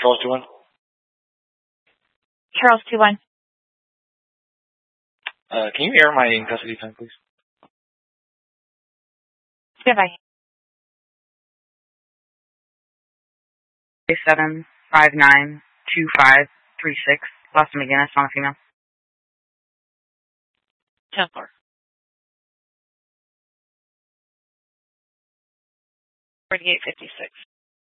Charles 2-1. Charles 2-1. Can you air my in custody time, please? Goodbye. 7592536. Boston McGinnis on a female. 10-4. 4856.